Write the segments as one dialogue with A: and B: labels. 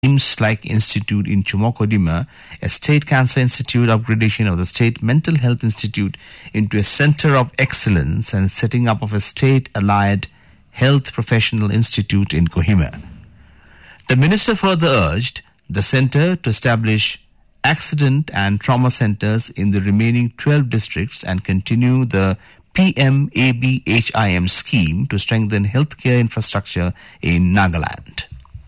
A: IMS-like institute in Chumokodima, a state cancer institute, upgradation of the state mental health institute into a center of excellence, and setting up of a state-allied health professional institute in Kohima. The minister further urged the center to establish accident and trauma centers in the remaining 12 districts and continue the PMABHIM scheme to strengthen healthcare infrastructure in Nagaland.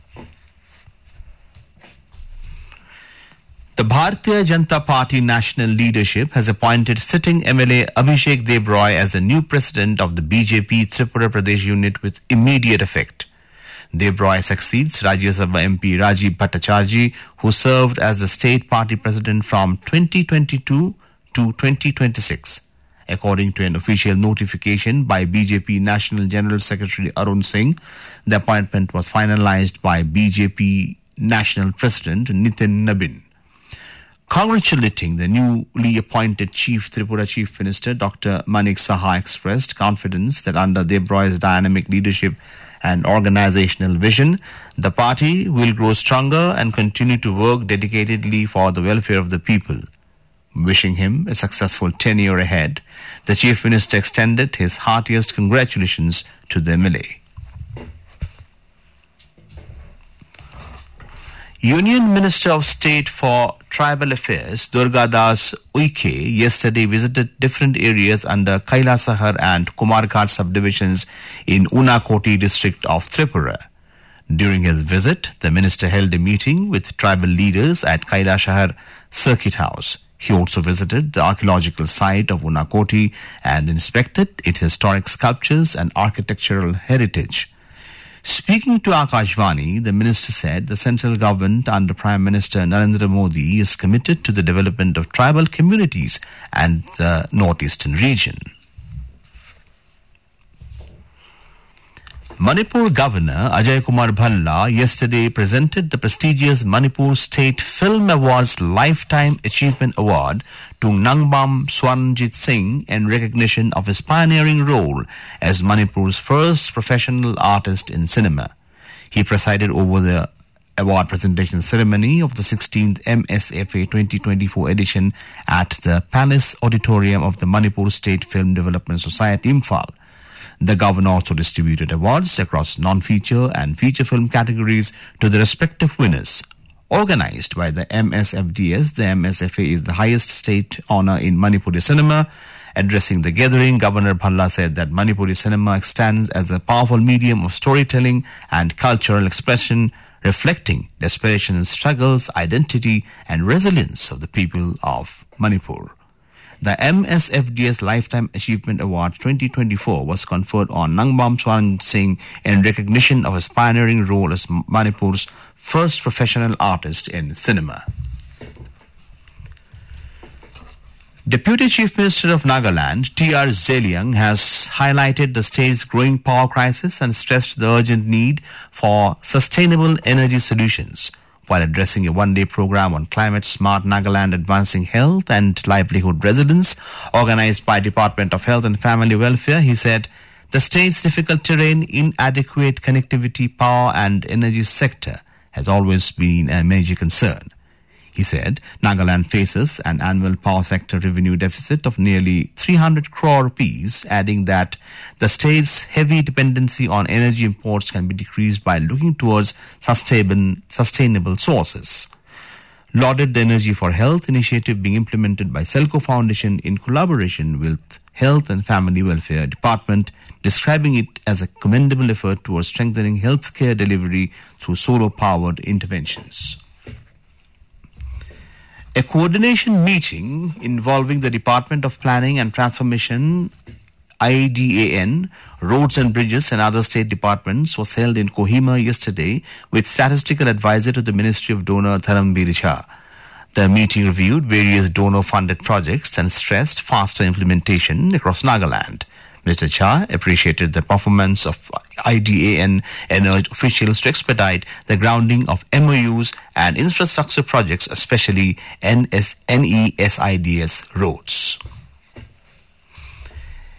A: The Bharatiya Janata Party national leadership has appointed sitting MLA Abhishek Dev Roy as the new president of the BJP Tripura Pradesh unit with immediate effect. Dev Roy succeeds Rajya Sabha MP Rajiv Bhattacharjee, who served as the state party president from 2022 to 2026. According to an official notification by BJP National General Secretary Arun Singh, the appointment was finalized by BJP National President Nitin Nabin. Congratulating the newly appointed Tripura Chief Minister, Dr. Manik Saha expressed confidence that under Dev Roy's dynamic leadership and organizational vision, the party will grow stronger and continue to work dedicatedly for the welfare of the people. Wishing him a successful tenure ahead, the Chief Minister extended his heartiest congratulations to the MLA. Union Minister of State for Tribal Affairs, Durga Das Uike, yesterday visited different areas under Kailasahar and Kumarghat subdivisions in Unakoti district of Tripura. During his visit, the minister held a meeting with tribal leaders at Kailasahar Circuit House. He also visited the archaeological site of Unakoti and inspected its historic sculptures and architectural heritage. Speaking to Akashvani, the minister said the central government under Prime Minister Narendra Modi is committed to the development of tribal communities and the northeastern region. Manipur Governor Ajay Kumar Bhalla yesterday presented the prestigious Manipur State Film Awards Lifetime Achievement Award to Nangbam Swarnjit Singh in recognition of his pioneering role as Manipur's first professional artist in cinema. He presided over the award presentation ceremony of the 16th MSFA 2024 edition at the Palace Auditorium of the Manipur State Film Development Society, Imphal. The governor also distributed awards across non-feature and feature film categories to the respective winners. Organized by the MSFDS, the MSFA is the highest state honor in Manipuri cinema. Addressing the gathering, Governor Bhalla said that Manipuri cinema stands as a powerful medium of storytelling and cultural expression, reflecting the aspirations, struggles, identity, and resilience of the people of Manipur. The MSFDS Lifetime Achievement Award 2024 was conferred on Nangbam Swarnjit Singh in recognition of his pioneering role as Manipur's first professional artist in cinema. Deputy Chief Minister of Nagaland, T.R. Zeliang, has highlighted the state's growing power crisis and stressed the urgent need for sustainable energy solutions. While addressing a one-day program on Climate Smart Nagaland Advancing Health and Livelihood Residents, organized by Department of Health and Family Welfare, he said, the state's difficult terrain, inadequate connectivity, power and energy sector has always been a major concern. He said, Nagaland faces an annual power sector revenue deficit of nearly 300 crore rupees, adding that the state's heavy dependency on energy imports can be decreased by looking towards sustainable sources. Lauded the Energy for Health initiative being implemented by Selco Foundation in collaboration with Health and Family Welfare Department, describing it as a commendable effort towards strengthening healthcare delivery through solar-powered interventions. A coordination meeting involving the Department of Planning and Transformation, IDAN, Roads and Bridges and other state departments was held in Kohima yesterday with statistical advisor to the Ministry of Donor Dharambir Jha. The meeting reviewed various donor-funded projects and stressed faster implementation across Nagaland. Mr. Jha appreciated the performance of IDAN and urged officials to expedite the grounding of MOUs and infrastructure projects, especially NESIDS roads.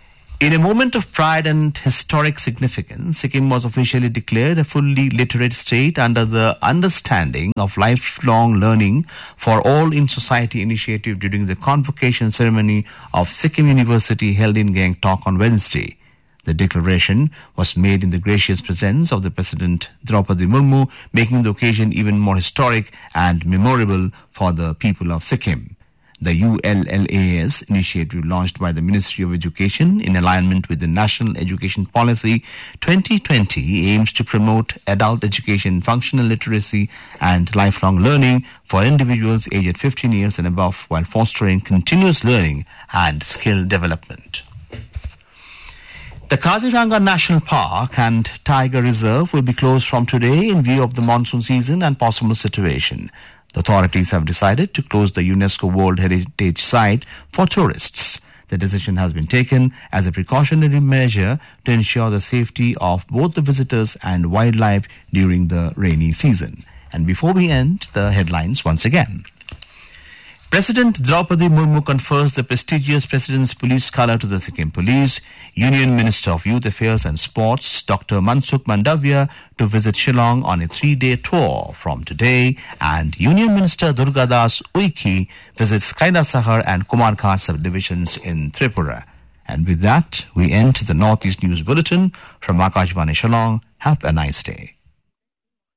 A: In a moment of pride and historic significance, Sikkim was officially declared a fully literate state under the Understanding of Lifelong Learning for All in Society initiative during the convocation ceremony of Sikkim University held in Gangtok on Wednesday. The declaration was made in the gracious presence of the President Draupadi Murmu, making the occasion even more historic and memorable for the people of Sikkim. The ULLAS initiative launched by the Ministry of Education in alignment with the National Education Policy 2020 aims to promote adult education, functional literacy and lifelong learning for individuals aged 15 years and above while fostering continuous learning and skill development. The Kaziranga National Park and Tiger Reserve will be closed from today in view of the monsoon season and possible situation. The authorities have decided to close the UNESCO World Heritage Site for tourists. The decision has been taken as a precautionary measure to ensure the safety of both the visitors and wildlife during the rainy season. And before we end, the headlines once again. President Draupadi Murmu confers the prestigious President's Police Color to the Sikkim Police. Union Minister of Youth Affairs and Sports, Dr. Mansukh Mandavia, to visit Shillong on a 3-day tour from today. And Union Minister Durgadas Uiki visits Kainasahar and Kumarghat subdivisions in Tripura. And with that, we end the Northeast News Bulletin from Akashvani Shillong. Have a nice day.